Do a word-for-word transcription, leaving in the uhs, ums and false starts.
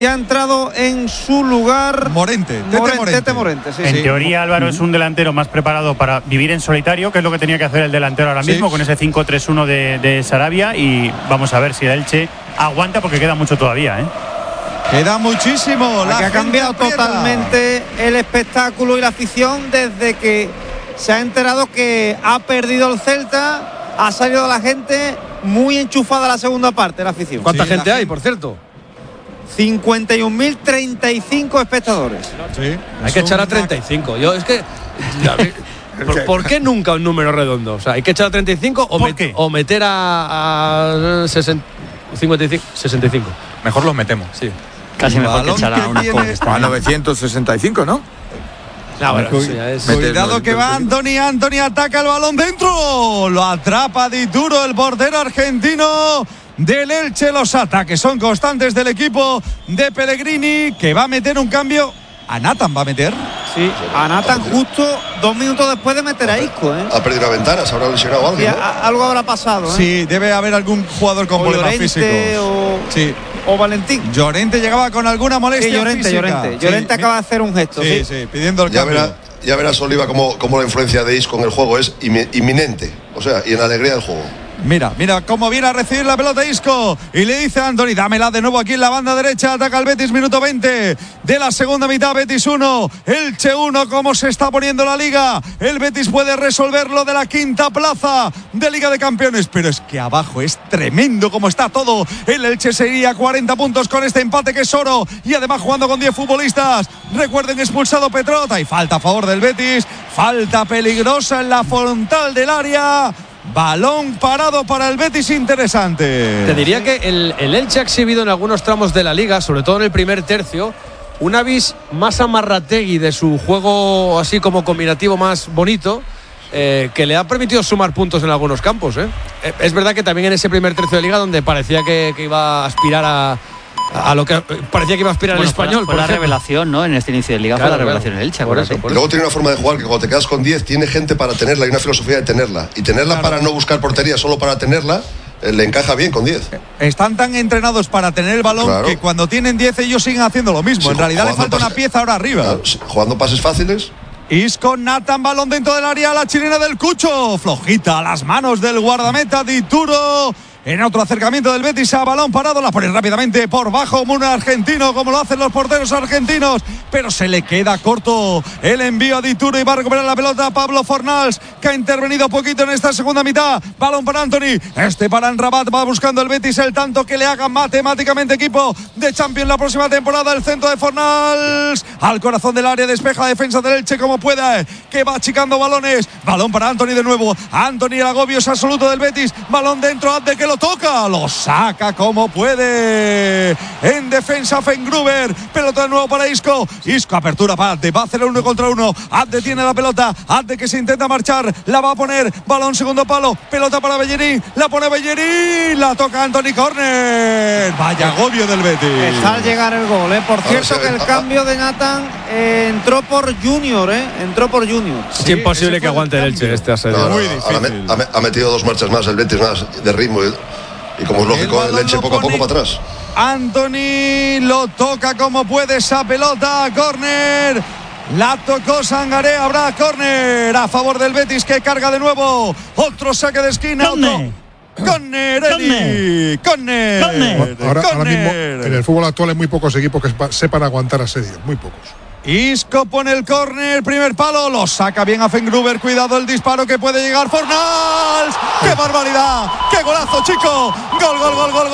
Y ha entrado en su lugar Morente, Tete Morente, Morente. Tete Morente sí, en sí. teoría Álvaro es un delantero más preparado para vivir en solitario, que es lo que tenía que hacer el delantero ahora mismo, sí, con ese cinco tres uno de, de Sarabia. Y vamos a ver si el Elche aguanta, porque queda mucho todavía, ¿eh? Queda muchísimo. La que ha cambiado aprieta. totalmente el espectáculo y la afición desde que se ha enterado que ha perdido el Celta. Ha salido la gente muy enchufada a la segunda parte, la afición. ¿Cuánta Sí, gente hay, gente. por cierto? cincuenta y un mil treinta y cinco espectadores. Sí, hay que echar a treinta y cinco. Yo es que ¿por, ¿por qué nunca un número redondo? O sea, hay que echar a treinta y cinco o, met, o meter a, a sesenta, cincuenta y cinco, sesenta y cinco. Mejor los metemos. Sí. Casi mejor que echar a unas pobres. A novecientos sesenta y cinco, ¿no? No, bueno, eso ya es... Cuidado que va Antony, Antony ataca el balón dentro, lo atrapa Di Turo, el portero argentino del Elche. Los ataques son constantes del equipo de Pellegrini, que va a meter un cambio. A Nathan va a meter. Sí, a Nathan justo dos minutos después de meter a Isco, ¿eh? Ha perdido la ventana, se habrá lesionado algo, Sí, ¿no? a, algo habrá pasado, ¿eh? Sí, debe haber algún jugador con o problemas Llorente, físicos. O, sí. o Valentín. Llorente llegaba con alguna molestia sí, Llorente, física. Llorente. Sí. Llorente acaba de hacer un gesto. Sí, sí, sí, pidiendo el ya cambio. Verá, ya verás, Oliva, cómo, cómo la influencia de Isco en el juego es inminente. O sea, y en la alegría del juego. Mira, mira cómo viene a recibir la pelota Isco y le dice a Antony, dámela de nuevo aquí en la banda derecha. Ataca el Betis, minuto veinte de la segunda mitad. Betis uno, Elche uno. Cómo se está poniendo la liga. El Betis puede resolver lo de la quinta plaza de Liga de Campeones, pero es que abajo es tremendo como está todo. El Elche sería cuarenta puntos con este empate, que es oro, y además jugando con diez futbolistas. Recuerden, expulsado Petrot. Hay falta a favor del Betis, falta peligrosa en la frontal del área. Balón parado para el Betis, interesante. Te diría que el, el Elche ha exhibido en algunos tramos de la liga, sobre todo en el primer tercio, una vis más amarrategui de su juego, así como combinativo más bonito, eh, que le ha permitido sumar puntos en algunos campos, ¿eh? Es verdad que también en ese primer tercio de liga, donde parecía que, que iba a aspirar a, a lo que parecía que iba a aspirar bueno, el Español. Fue la, fue la revelación, ¿no? En este inicio de liga claro, fue la claro. revelación en Elche, por acuérdate. eso, por y luego tiene una forma de jugar que cuando te quedas con diez tiene gente para tenerla, y una filosofía de tenerla. Y tenerla claro. para no buscar portería, solo para tenerla, eh, le encaja bien con diez. Están tan entrenados para tener el balón claro. que cuando tienen diez ellos siguen haciendo lo mismo. Sí, en realidad le falta pase, una pieza ahora arriba. Claro, jugando pases fáciles. Isco, Nathan, balón dentro del área, la chilena del Cucho. Flojita a las manos del guardameta Di Turo. En otro acercamiento del Betis a balón parado, la pone rápidamente por bajo un argentino, como lo hacen los porteros argentinos, pero se le queda corto el envío a Di Turo y va a recuperar la pelota Pablo Fornals, que ha intervenido poquito en esta segunda mitad. Balón para Antony, este para Amrabat, va buscando el Betis el tanto que le haga matemáticamente equipo de Champions la próxima temporada. El centro de Fornals al corazón del área, despeja la defensa del Elche como pueda, que va achicando balones. Balón para Antony de nuevo, Antony, el agobio es absoluto del Betis, balón dentro, de que lo toca, lo saca como puede. En defensa Fengruber, pelota de nuevo para Isco. Isco, apertura para Adde, va a hacer el uno contra uno. Adde tiene la pelota, Adde que se intenta marchar, la va a poner, balón segundo palo, pelota para Bellerín, la pone Bellerín, la toca Antony, córner. Vaya agobio del Betis. Está al llegar el gol, ¿eh? Por cierto, que el cambio de Nathan eh, entró por Junior, ¿eh? Entró por Junior. Es sí, imposible que aguante el Elche este asedio. No, no, muy difícil. Ha, ha metido dos marchas más el Betis, más de ritmo. Y, y como es lógico, el, el Elche poco a poco para atrás. Antony lo toca como puede esa pelota, córner. La tocó Sangaré, habrá córner a favor del Betis, que carga de nuevo. Otro saque de esquina. ¡Córner! ¡Córner, Eli! ¡Córner! Ahora, ahora mismo en el fútbol actual hay muy pocos equipos que sepan aguantar asedios, muy pocos. Isco pone el córner, primer palo, lo saca bien a Fengruber, cuidado el disparo que puede llegar Fornals. ¡Qué barbaridad! ¡Qué golazo, chico! ¡Gol, gol, gol, gol!